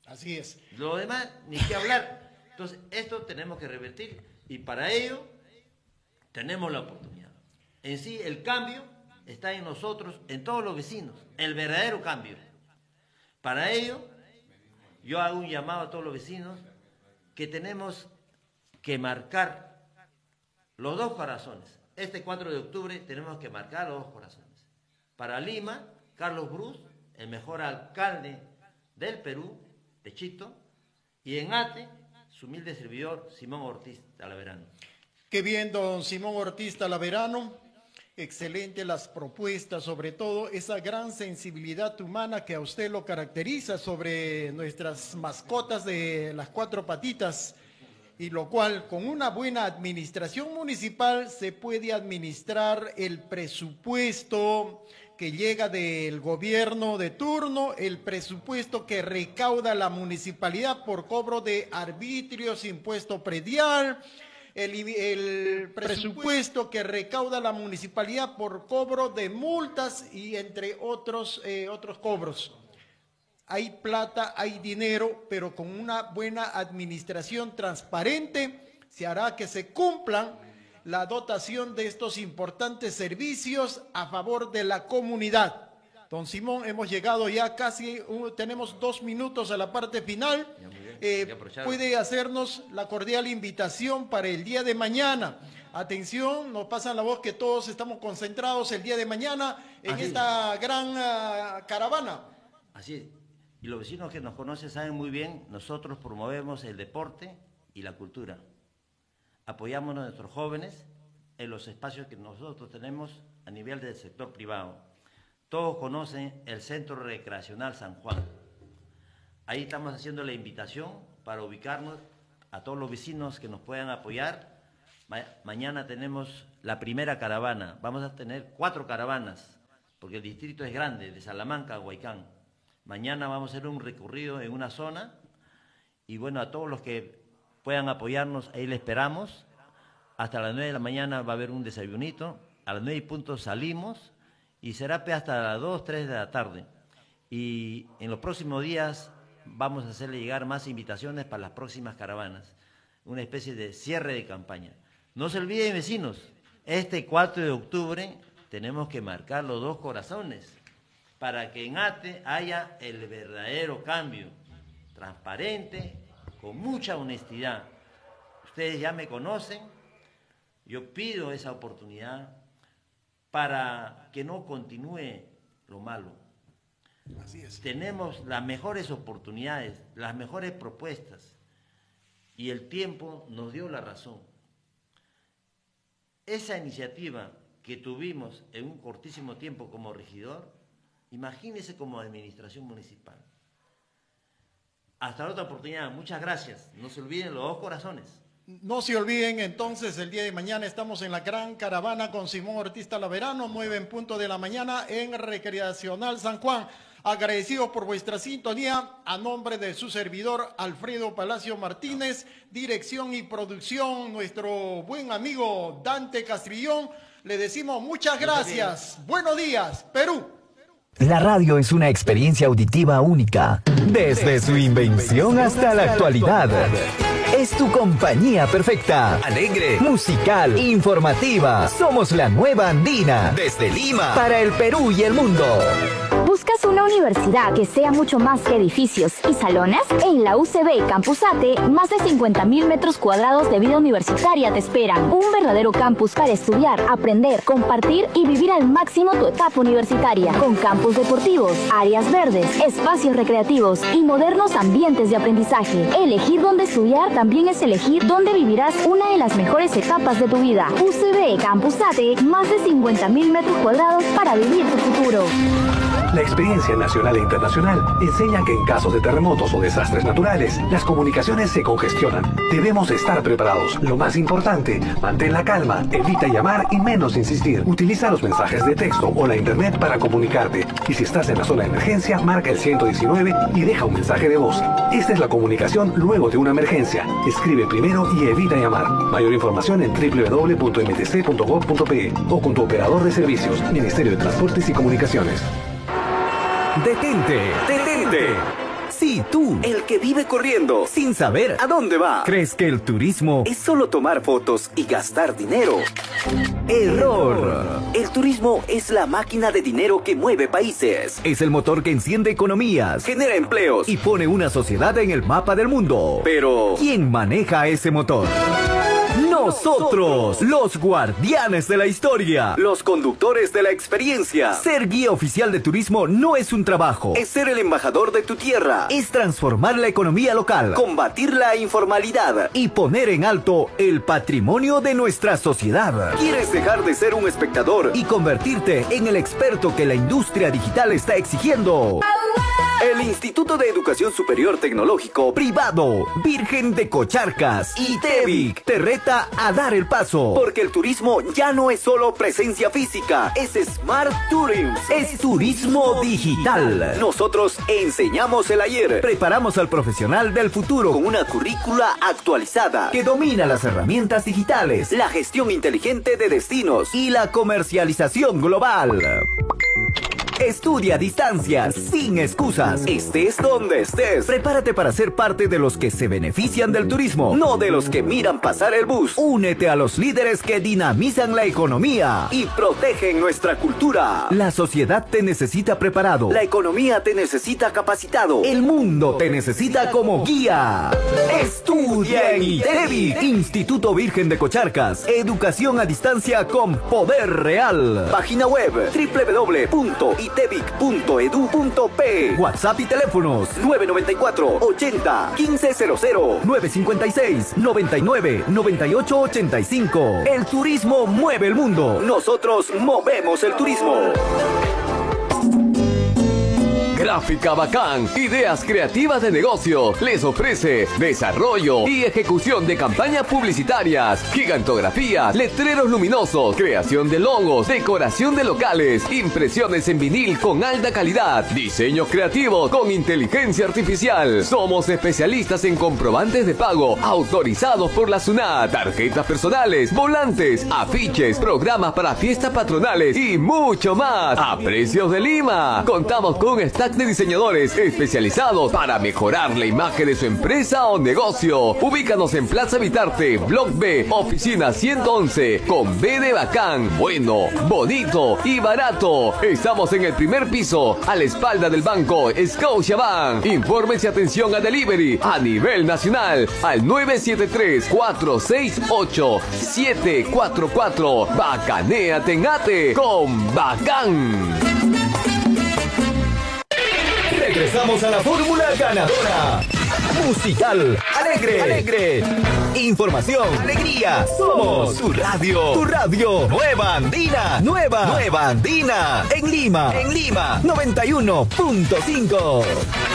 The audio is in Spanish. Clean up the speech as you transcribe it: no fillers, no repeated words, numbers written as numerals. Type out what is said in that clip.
Así es. Lo demás, ni qué hablar. Entonces, esto tenemos que revertir y para ello tenemos la oportunidad. En sí, el cambio está en nosotros, en todos los vecinos, el verdadero cambio. Para ello, yo hago un llamado a todos los vecinos que tenemos que marcar los dos corazones. Este 4 de octubre tenemos que marcar los dos corazones. Para Lima, Carlos Bruz, el mejor alcalde del Perú, de Chito, y en Ate, su humilde servidor, Simón Ortiz Talaverano. Qué bien, don Simón Ortiz Talaverano. Excelente las propuestas, sobre todo esa gran sensibilidad humana que a usted lo caracteriza sobre nuestras mascotas de las cuatro patitas, y lo cual con una buena administración municipal se puede administrar el presupuesto que llega del gobierno de turno, el presupuesto que recauda la municipalidad por cobro de arbitrios, impuesto predial, el presupuesto que recauda la municipalidad por cobro de multas y entre otros cobros. Hay plata, hay dinero, pero con una buena administración transparente se hará que se cumplan la dotación de estos importantes servicios a favor de la comunidad. Don Simón, hemos llegado ya casi, tenemos 2 minutos a la parte final. Puede hacernos la cordial invitación para el día de mañana. Atención, nos pasan la voz que todos estamos concentrados el día de mañana en esta gran caravana. Así es. Y los vecinos que nos conocen saben muy bien, nosotros promovemos el deporte y la cultura. Apoyamos a nuestros jóvenes en los espacios que nosotros tenemos a nivel del sector privado. Todos conocen el Centro Recreacional San Juan. Ahí estamos haciendo la invitación para ubicarnos a todos los vecinos que nos puedan apoyar. Mañana tenemos la primera caravana. Vamos a tener 4 caravanas, porque el distrito es grande, de Salamanca a Huaycán. Mañana vamos a hacer un recorrido en una zona y bueno, a todos los que puedan apoyarnos, ahí le esperamos. Hasta las 9 de la mañana va a haber un desayunito, a las 9:00 salimos y será hasta las 2, 3 de la tarde. Y en los próximos días vamos a hacerle llegar más invitaciones para las próximas caravanas, una especie de cierre de campaña. No se olviden, vecinos, este 4 de octubre tenemos que marcar los 2 corazones para que en Ate haya el verdadero cambio, transparente, con mucha honestidad. Ustedes ya me conocen, yo pido esa oportunidad para que no continúe lo malo. Así es. Tenemos las mejores oportunidades, las mejores propuestas y el tiempo nos dio la razón. Esa iniciativa que tuvimos en un cortísimo tiempo como regidor, imagínese como administración municipal. Hasta la otra oportunidad, muchas gracias. No se olviden los 2 corazones. No se olviden entonces, el día de mañana estamos en la gran caravana con Simón Ortiz Talaverano, 9:00 de la mañana en Recreacional San Juan. Agradecidos por vuestra sintonía, a nombre de su servidor Alfredo Palacio Martínez, dirección y producción, nuestro buen amigo Dante Castrillón, le decimos muchas gracias. Buenos días, Perú. La radio es una experiencia auditiva única, desde su invención hasta la actualidad. Es tu compañía perfecta, alegre, musical, informativa. Somos la nueva Andina, desde Lima, para el Perú y el mundo. ¿Buscas una universidad que sea mucho más que edificios y salones? En la UCB Campus Ate, más de 50.000 metros cuadrados de vida universitaria te esperan. Un verdadero campus para estudiar, aprender, compartir y vivir al máximo tu etapa universitaria. Con campus deportivos, áreas verdes, espacios recreativos y modernos ambientes de aprendizaje. Elegir dónde estudiar también es elegir dónde vivirás una de las mejores etapas de tu vida. UCB Campus Ate, más de 50.000 metros cuadrados para vivir tu futuro. La experiencia nacional e internacional enseña que en casos de terremotos o desastres naturales, las comunicaciones se congestionan. Debemos estar preparados. Lo más importante, mantén la calma, evita llamar y menos insistir. Utiliza los mensajes de texto o la internet para comunicarte. Y si estás en la zona de emergencia, marca el 119 y deja un mensaje de voz. Esta es la comunicación luego de una emergencia. Escribe primero y evita llamar. Mayor información en www.mtc.gov.pe o con tu operador de servicios, Ministerio de Transportes y Comunicaciones. Detente, detente. Sí, tú, el que vive corriendo, sin saber a dónde va. ¿Crees que el turismo es solo tomar fotos y gastar dinero? Error. El turismo es la máquina de dinero que mueve países. Es el motor que enciende economías, genera empleos y pone una sociedad en el mapa del mundo. Pero, ¿quién maneja ese motor? Nosotros, los guardianes de la historia, los conductores de la experiencia. Ser guía oficial de turismo no es un trabajo, es ser el embajador de tu tierra, es transformar la economía local, combatir la informalidad y poner en alto el patrimonio de nuestra sociedad. ¿Quieres dejar de ser un espectador y convertirte en el experto que la industria digital está exigiendo? El Instituto de Educación Superior Tecnológico Privado Virgen de Cocharcas, ITEVIC, te reta a dar el paso, porque el turismo ya no es solo presencia física, es Smart Tourism, es turismo digital. Nosotros enseñamos el ayer, preparamos al profesional del futuro con una currícula actualizada que domina las herramientas digitales, la gestión inteligente de destinos y la comercialización global. Estudia a distancia, sin excusas. Estés donde estés. Prepárate para ser parte de los que se benefician del turismo, no de los que miran pasar el bus. Únete a los líderes que dinamizan la economía y protegen nuestra cultura. La sociedad te necesita preparado. La economía te necesita capacitado. El mundo te necesita como guía. Estudia en ITEVIC, Instituto Virgen de Cocharcas. Educación a distancia con poder real. Página web www.itevic.edu.p. WhatsApp y teléfonos 994 80 1500 956 99 98 85. El turismo mueve el mundo. Nosotros movemos el turismo. Gráfica Bacán, ideas creativas de negocio, les ofrece desarrollo y ejecución de campañas publicitarias, gigantografías, letreros luminosos, creación de logos, decoración de locales, impresiones en vinil con alta calidad, diseños creativos con inteligencia artificial. Somos especialistas en comprobantes de pago autorizados por la SUNAT, tarjetas personales, volantes, afiches, programas para fiestas patronales y mucho más a precios de Lima. Contamos con stack de diseñadores especializados para mejorar la imagen de su empresa o negocio. Ubícanos en Plaza Vitarte, Block B, oficina 111, con B de bacán, bueno, bonito y barato. Estamos en el primer piso, a la espalda del banco Scotiabank. Informes y atención a delivery a nivel nacional al 973-468-744. Bacanéate en ATE con Bacán. Regresamos a la fórmula ganadora. Musical, alegre. Información, alegría. Somos tu radio. Nueva Andina. En Lima, 91.5.